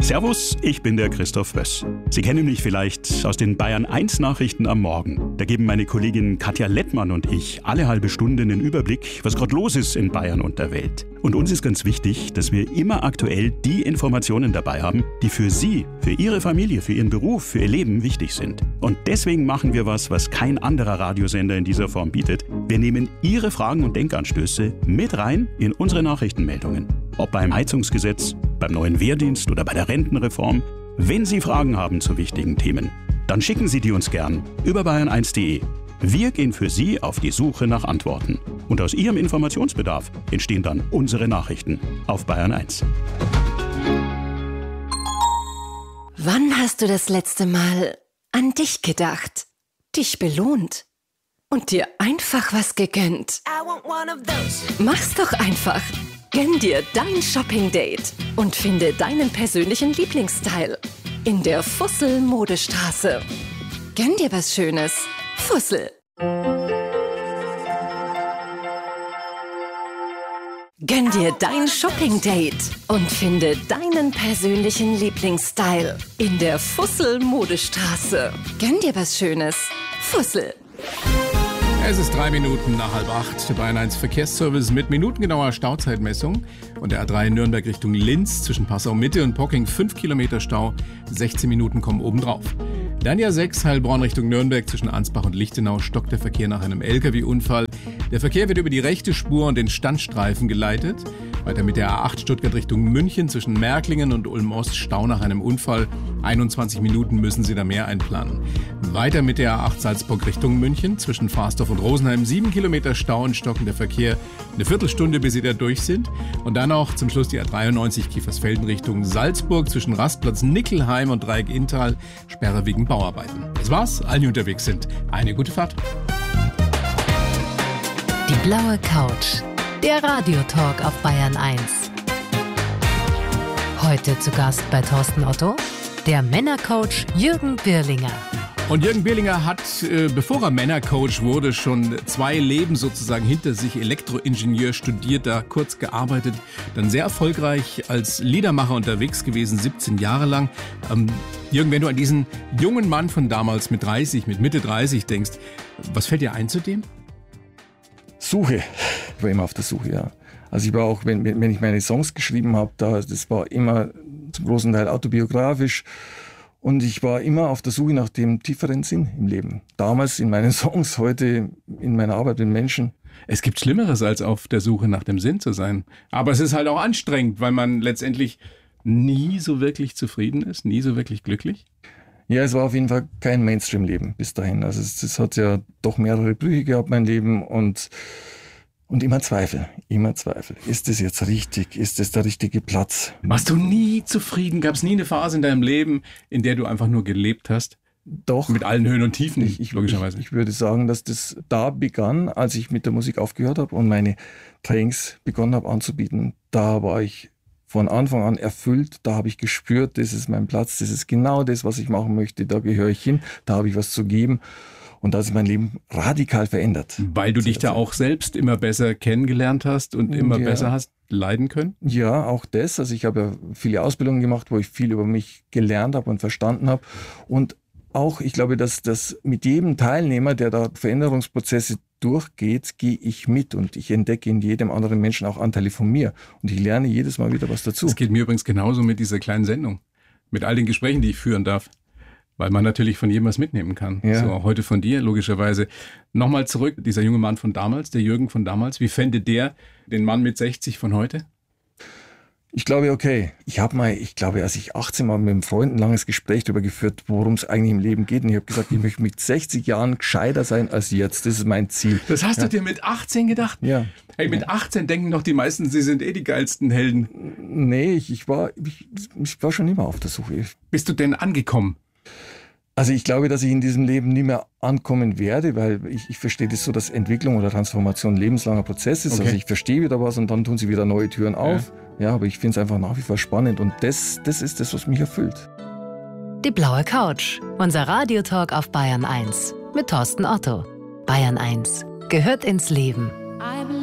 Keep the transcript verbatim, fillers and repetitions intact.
Servus, ich bin der Christoph Wöss. Sie kennen mich vielleicht aus den Bayern eins Nachrichten am Morgen. Da geben meine Kollegin Katja Lettmann und ich alle halbe Stunde einen Überblick, was gerade los ist in Bayern und der Welt. Und uns ist ganz wichtig, dass wir immer aktuell die Informationen dabei haben, die für Sie, für Ihre Familie, für Ihren Beruf, für Ihr Leben wichtig sind. Und deswegen machen wir was, was kein anderer Radiosender in dieser Form bietet. Wir nehmen Ihre Fragen und Denkanstöße mit rein in unsere Nachrichtenmeldungen. Ob beim Heizungsgesetz, beim neuen Wehrdienst oder bei der Rentenreform. Wenn Sie Fragen haben zu wichtigen Themen, dann schicken Sie die uns gern über bayern eins punkt de. Wir gehen für Sie auf die Suche nach Antworten. Und aus Ihrem Informationsbedarf entstehen dann unsere Nachrichten auf Bayern eins. Wann hast du das letzte Mal an dich gedacht, dich belohnt und dir einfach was gegönnt? Mach's doch einfach. Gönn dir dein Shopping-Date und finde deinen persönlichen Lieblingsstyle in der Fussel-Modestraße. Gönn dir was Schönes. Fussel. Gönn dir dein Shopping-Date und finde deinen persönlichen Lieblingsstyle in der Fussel-Modestraße. Gönn dir was Schönes. Fussel. Es ist drei Minuten nach halb acht. Der Bayern eins Verkehrsservice mit minutengenauer Stauzeitmessung. Und der A drei Nürnberg Richtung Linz zwischen Passau Mitte und Pocking fünf Kilometer Stau. sechzehn Minuten kommen obendrauf. Dann ja sechs Heilbronn Richtung Nürnberg zwischen Ansbach und Lichtenau stockt der Verkehr nach einem L K W-Unfall. Der Verkehr wird über die rechte Spur und den Standstreifen geleitet. Weiter mit der A acht Stuttgart Richtung München zwischen Märklingen und Ulm-Ost Stau nach einem Unfall. einundzwanzig Minuten müssen Sie da mehr einplanen. Weiter mit der A acht Salzburg Richtung München zwischen Fahrsdorf und Rosenheim. sieben Kilometer Stau und stockender Verkehr. Eine Viertelstunde, bis Sie da durch sind. Und dann auch zum Schluss die A dreiundneunzig Kiefersfelden Richtung Salzburg zwischen Rastplatz Nickelheim und Dreieck Inntal. Sperre wegen Bauarbeiten. Das war's. Allen, die unterwegs sind, eine gute Fahrt. Die blaue Couch. Der Radiotalk auf Bayern eins. Heute zu Gast bei Thorsten Otto, der Männercoach Jürgen Birlinger. Und Jürgen Birlinger hat, äh, bevor er Männercoach wurde, schon zwei Leben sozusagen hinter sich. Elektroingenieur studiert, da kurz gearbeitet, dann sehr erfolgreich als Liedermacher unterwegs gewesen, siebzehn Jahre lang. Ähm, Jürgen, wenn du an diesen jungen Mann von damals mit dreißig, mit Mitte dreißig denkst, was fällt dir ein zu dem? Suche. Ich war immer auf der Suche, ja. Also ich war auch, wenn, wenn ich meine Songs geschrieben habe, da, das war immer zum großen Teil autobiografisch. Und ich war immer auf der Suche nach dem tieferen Sinn im Leben. Damals in meinen Songs, heute in meiner Arbeit mit Menschen. Es gibt Schlimmeres, als auf der Suche nach dem Sinn zu sein. Aber es ist halt auch anstrengend, weil man letztendlich nie so wirklich zufrieden ist, nie so wirklich glücklich. Ja, es war auf jeden Fall kein Mainstream-Leben bis dahin. Also es, es hat ja doch mehrere Brüche gehabt, mein Leben. Und, und immer Zweifel, immer Zweifel. Ist das jetzt richtig? Ist das der richtige Platz? Warst du nie zufrieden? Gab es nie eine Phase in deinem Leben, in der du einfach nur gelebt hast? Doch. Mit allen Höhen und Tiefen, ich, ich, logischerweise. Ich, ich würde sagen, dass das da begann, als ich mit der Musik aufgehört habe und meine Trainings begonnen habe anzubieten. Da war ich von Anfang an erfüllt, da habe ich gespürt, das ist mein Platz, das ist genau das, was ich machen möchte, da gehöre ich hin, da habe ich was zu geben. Und da hat sich mein Leben radikal verändert. Weil du dich da auch selbst immer besser kennengelernt hast und immer ja. besser hast leiden können? Ja, auch das. Also ich habe ja viele Ausbildungen gemacht, wo ich viel über mich gelernt habe und verstanden habe. Und auch, ich glaube, dass das mit jedem Teilnehmer, der da Veränderungsprozesse durchgeht, gehe ich mit und ich entdecke in jedem anderen Menschen auch Anteile von mir. Und ich lerne jedes Mal wieder was dazu. Es geht mir übrigens genauso mit dieser kleinen Sendung. Mit all den Gesprächen, die ich führen darf. Weil man natürlich von jedem was mitnehmen kann. Ja. So auch heute von dir, logischerweise. Nochmal zurück, dieser junge Mann von damals, der Jürgen von damals. Wie fände der den Mann mit sechzig von heute? Ich glaube, okay. Ich habe mal, ich glaube, als ich achtzehn war, mit einem Freund ein langes Gespräch darüber geführt, worum es eigentlich im Leben geht. Und ich habe gesagt, ich möchte mit sechzig Jahren gescheiter sein als jetzt. Das ist mein Ziel. Das hast ja. du dir mit achtzehn gedacht? Ja. Hey, mit achtzehn denken doch die meisten, sie sind eh die geilsten Helden. Nee, ich, ich, war, ich, ich war schon immer auf der Suche. Bist du denn angekommen? Also ich glaube, dass ich in diesem Leben nie mehr ankommen werde, weil ich, ich verstehe das so, dass Entwicklung oder Transformation ein lebenslanger Prozess ist. Okay. Also ich verstehe wieder was und dann tun sie wieder neue Türen auf. Ja, ja, aber ich finde es einfach nach wie vor spannend und das, das ist das, was mich erfüllt. Die blaue Couch, unser Radiotalk auf Bayern eins mit Thorsten Otto. Bayern eins gehört ins Leben.